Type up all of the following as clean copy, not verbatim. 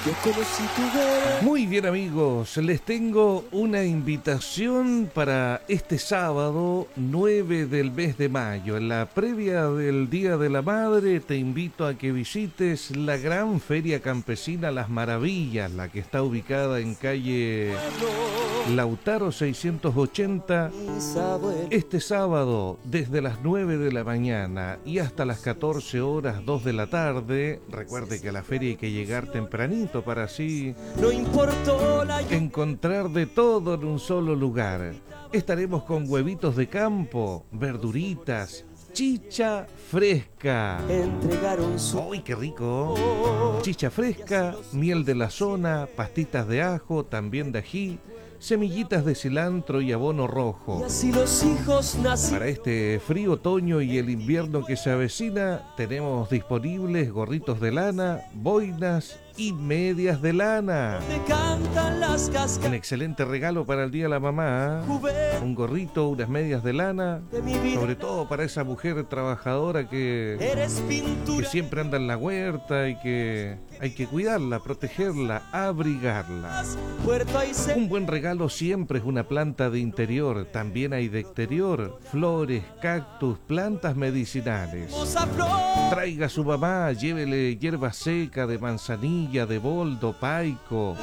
Yo conocí tu ver. Muy bien, amigos, les tengo una invitación para este sábado 9 del mes de mayo. En la previa del Día de la Madre te invito a que visites la gran feria campesina Las Maravillas, la que está ubicada en calle Lautaro 680. Este sábado desde las 9 de la mañana y hasta las 14 horas 2 de la tarde. Recuerde que a la feria hay que llegar tempranito para así encontrar de todo en un solo lugar. Estaremos con huevitos de campo, verduritas, chicha fresca. ¡Uy, qué rico! Chicha fresca, miel de la zona, pastitas de ajo, también de ají, semillitas de cilantro y abono rojo. Y así los hijos nacen. Para este frío otoño y el invierno que se avecina, tenemos disponibles gorritos de lana, boinas y medias de lana. Un excelente regalo para el Día de la Mamá, ¿eh? Un gorrito, unas medias de lana, sobre todo para esa mujer trabajadora que siempre anda en la huerta y que hay que cuidarla, protegerla, abrigarla. Un buen regalo siempre es una planta de interior, también hay de exterior, flores, cactus, plantas medicinales. Traiga a su mamá, llévele hierba seca de manzanilla, de boldo, paico,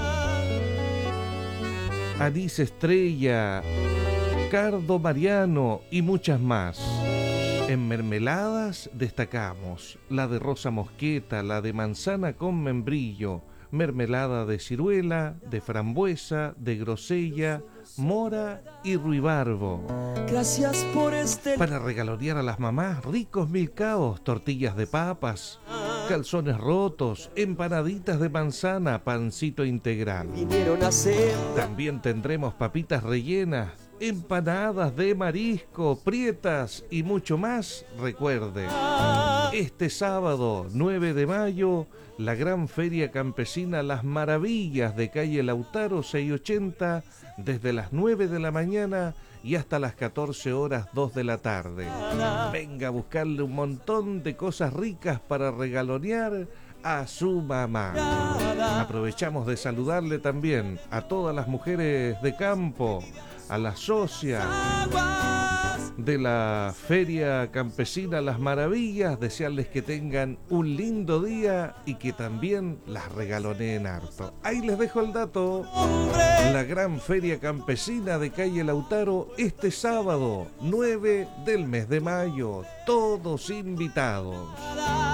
anís estrella, cardo mariano y muchas más. En mermeladas destacamos la de rosa mosqueta, la de manzana con membrillo, mermelada de ciruela, de frambuesa, de grosella, mora y ruibarbo. Gracias por Para regalonear a las mamás, ricos milcaos, tortillas de papas, calzones rotos, empanaditas de manzana, pancito integral. También tendremos papitas rellenas, empanadas de marisco, prietas y mucho más. Recuerde, este sábado 9 de mayo, la gran feria campesina Las Maravillas de calle Lautaro 680, desde las 9 de la mañana y hasta las 14 horas 2 de la tarde. Venga a buscarle un montón de cosas ricas para regalonear a su mamá. Aprovechamos de saludarle también a todas las mujeres de campo, a las socias de la Feria Campesina Las Maravillas, desearles que tengan un lindo día y que también las regaloneen harto. Ahí les dejo el dato. La gran Feria Campesina de calle Lautaro este sábado 9 del mes de mayo. Todos invitados.